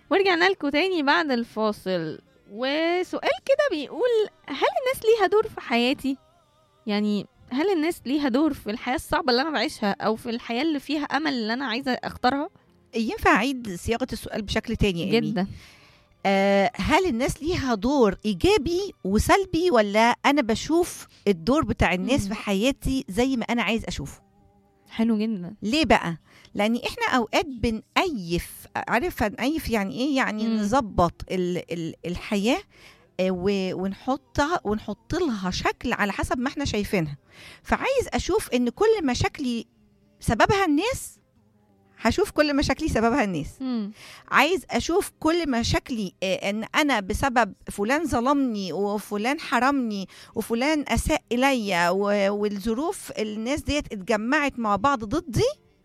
ورجعنا لكم تاني بعد الفاصل. وسؤال كده بيقول: هل الناس ليها دور في حياتي؟ يعني هل الناس ليها دور في الحياة الصعبة اللي أنا بعيشها، أو في الحياة اللي فيها أمل اللي أنا عايزة أختارها؟ ينفع أعيد صياغة السؤال بشكل تاني يا إيمي؟ جدا. هل الناس ليها دور إيجابي وسلبي، ولا أنا بشوف الدور بتاع الناس في حياتي زي ما أنا عايز أشوفه؟ حلو جدا. ليه بقى؟ لأن إحنا أوقات بنأيف، عارف هنأيف يعني إيه؟ يعني نظبط الحياة ونحط لها شكل على حسب ما احنا شايفينها. فعايز أشوف إن كل مشاكلي سببها الناس، هشوف كل مشاكلي سببها الناس. عايز أشوف كل مشاكلي إن أنا بسبب فلان ظلمني وفلان حرمني وفلان أساء إلي والظروف الناس ديت اتجمعت مع بعض ضدي.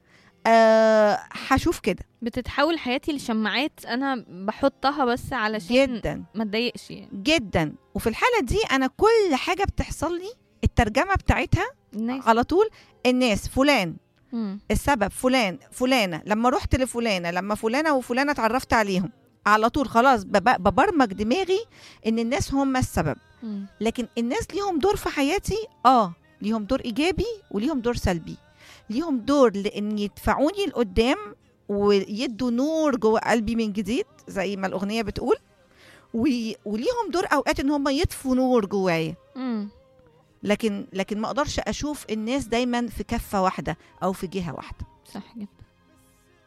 هشوف كده. بتتحول حياتي لشماعات أنا بحطها بس علشان جدا ما تضايقش يعني. جدا. وفي الحالة دي أنا كل حاجة بتحصل لي الترجمة بتاعتها الناس. على طول الناس، فلان السبب، فلانة لما رحت لفلانة، لما فلانة وفلانة اتعرفت عليهم، على طول خلاص ببرمج دماغي ان الناس هم السبب. لكن الناس ليهم دور في حياتي، ليهم دور ايجابي وليهم دور سلبي. ليهم دور لان يدفعوني لقدام ويدوا نور جوه قلبي من جديد زي ما الاغنية بتقول، وليهم دور اوقات ان هم يطفوا نور جوايا. لكن ما اقدرش اشوف الناس دايما في كفة واحدة او في جهة واحدة. صح جدا.